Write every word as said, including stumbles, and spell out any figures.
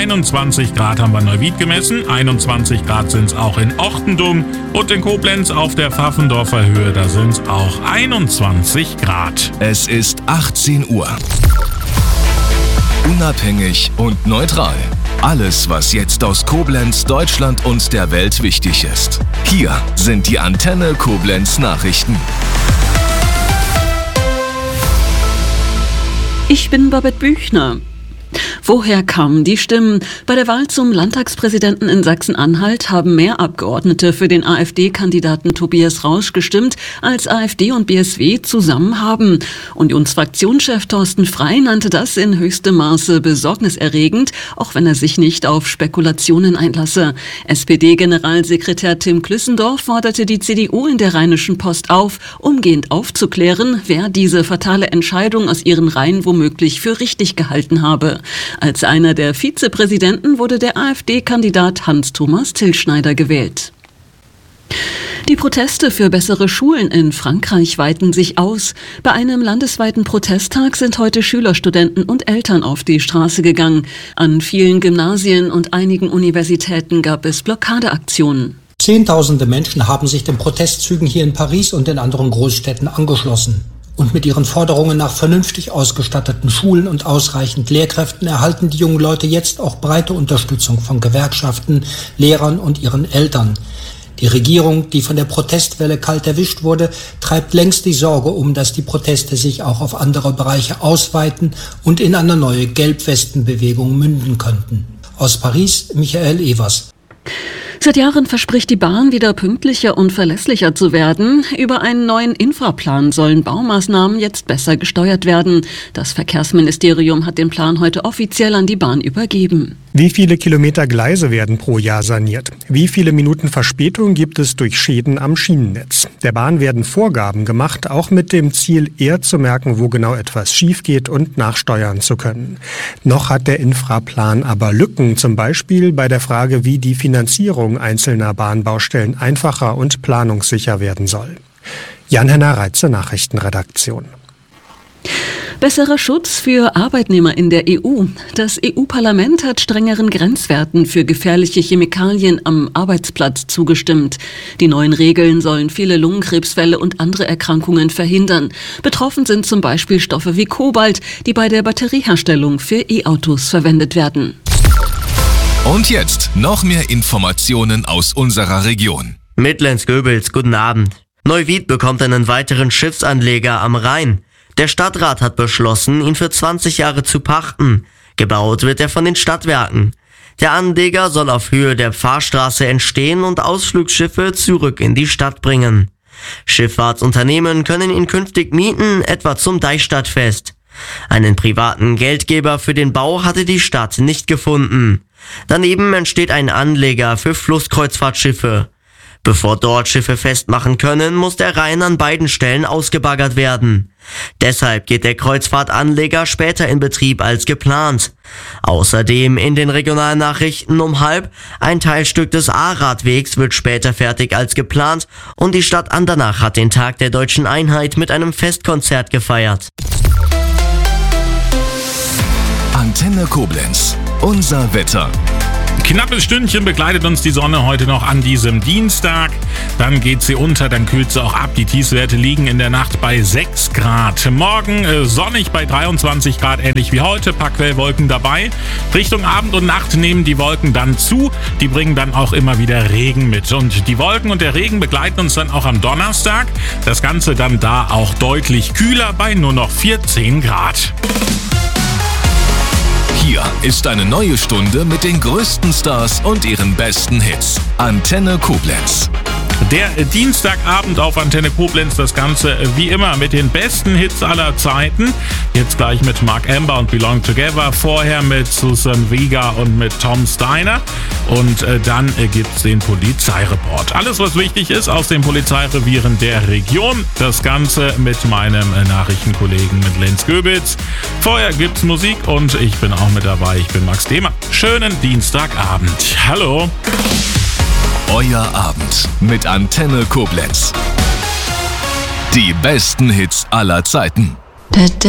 einundzwanzig Grad haben wir in Neuwied gemessen, einundzwanzig Grad sind es auch in Ochtendum und in Koblenz auf der Pfaffendorfer Höhe, da sind es auch einundzwanzig Grad. Es ist achtzehn Uhr. Unabhängig und neutral. Alles, was jetzt aus Koblenz, Deutschland und der Welt wichtig ist. Hier sind die Antenne Koblenz Nachrichten. Ich bin Babette Büchner. Woher kamen die Stimmen? Bei der Wahl zum Landtagspräsidenten in Sachsen-Anhalt haben mehr Abgeordnete für den AfD-Kandidaten Tobias Rausch gestimmt, als AfD und B S W zusammen haben. Unionsfraktionschef Thorsten Frey nannte das in höchstem Maße besorgniserregend, auch wenn er sich nicht auf Spekulationen einlasse. S P D-Generalsekretär Tim Klüssendorf forderte die C D U in der Rheinischen Post auf, umgehend aufzuklären, wer diese fatale Entscheidung aus ihren Reihen womöglich für richtig gehalten habe. Als einer der Vizepräsidenten wurde der AfD-Kandidat Hans-Thomas Tillschneider gewählt. Die Proteste für bessere Schulen in Frankreich weiten sich aus. Bei einem landesweiten Protesttag sind heute Schüler, Studenten und Eltern auf die Straße gegangen. An vielen Gymnasien und einigen Universitäten gab es Blockadeaktionen. Zehntausende Menschen haben sich den Protestzügen hier in Paris und in anderen Großstädten angeschlossen. Und mit ihren Forderungen nach vernünftig ausgestatteten Schulen und ausreichend Lehrkräften erhalten die jungen Leute jetzt auch breite Unterstützung von Gewerkschaften, Lehrern und ihren Eltern. Die Regierung, die von der Protestwelle kalt erwischt wurde, treibt längst die Sorge um, dass die Proteste sich auch auf andere Bereiche ausweiten und in eine neue Gelbwestenbewegung münden könnten. Aus Paris, Michael Evers. Seit Jahren verspricht die Bahn, wieder pünktlicher und verlässlicher zu werden. Über einen neuen Infraplan sollen Baumaßnahmen jetzt besser gesteuert werden. Das Verkehrsministerium hat den Plan heute offiziell an die Bahn übergeben. Wie viele Kilometer Gleise werden pro Jahr saniert? Wie viele Minuten Verspätung gibt es durch Schäden am Schienennetz? Der Bahn werden Vorgaben gemacht, auch mit dem Ziel, eher zu merken, wo genau etwas schief geht und nachsteuern zu können. Noch hat der Infraplan aber Lücken, zum Beispiel bei der Frage, wie die Finanzierung einzelner Bahnbaustellen einfacher und planungssicher werden soll. Jan-Henner Reitze, Nachrichtenredaktion. Besserer Schutz für Arbeitnehmer in der E U. Das E U-Parlament hat strengeren Grenzwerten für gefährliche Chemikalien am Arbeitsplatz zugestimmt. Die neuen Regeln sollen viele Lungenkrebsfälle und andere Erkrankungen verhindern. Betroffen sind zum Beispiel Stoffe wie Kobalt, die bei der Batterieherstellung für E-Autos verwendet werden. Und jetzt noch mehr Informationen aus unserer Region. Mitlenz-Göbels, guten Abend. Neuwied bekommt einen weiteren Schiffsanleger am Rhein. Der Stadtrat hat beschlossen, ihn für zwanzig Jahre zu pachten. Gebaut wird er von den Stadtwerken. Der Anleger soll auf Höhe der Pfarrstraße entstehen und Ausflugsschiffe zurück in die Stadt bringen. Schifffahrtsunternehmen können ihn künftig mieten, etwa zum Deichstadtfest. Einen privaten Geldgeber für den Bau hatte die Stadt nicht gefunden. Daneben entsteht ein Anleger für Flusskreuzfahrtschiffe. Bevor dort Schiffe festmachen können, muss der Rhein an beiden Stellen ausgebaggert werden. Deshalb geht der Kreuzfahrtanleger später in Betrieb als geplant. Außerdem in den Regionalnachrichten um halb, ein Teilstück des A-Radwegs wird später fertig als geplant und die Stadt Andernach hat den Tag der Deutschen Einheit mit einem Festkonzert gefeiert. Antenne Koblenz, unser Wetter. Knappes Stündchen begleitet uns die Sonne heute noch an diesem Dienstag. Dann geht sie unter, dann kühlt sie auch ab. Die Tiefstwerte liegen in der Nacht bei sechs Grad. Morgen äh, sonnig bei dreiundzwanzig Grad, ähnlich wie heute. Paar Quellwolken dabei. Richtung Abend und Nacht nehmen die Wolken dann zu. Die bringen dann auch immer wieder Regen mit. Und die Wolken und der Regen begleiten uns dann auch am Donnerstag. Das Ganze dann da auch deutlich kühler bei nur noch vierzehn Grad. Hier ist eine neue Stunde mit den größten Stars und ihren besten Hits. Antenne Koblenz. Der Dienstagabend auf Antenne Koblenz, das Ganze wie immer mit den besten Hits aller Zeiten. Jetzt gleich mit Mark Amber und Belong Together, vorher mit Susan Vega und mit Tom Steiner und äh, dann äh, gibt's den Polizeireport. Alles, was wichtig ist aus den Polizeirevieren der Region, das Ganze mit meinem äh, Nachrichtenkollegen mit Lenz Göbels. Vorher gibt's Musik und ich bin auch mit dabei, ich bin Max Dehmer. Schönen Dienstagabend. Hallo. Euer Abend mit Antenne Koblenz. Die besten Hits aller Zeiten.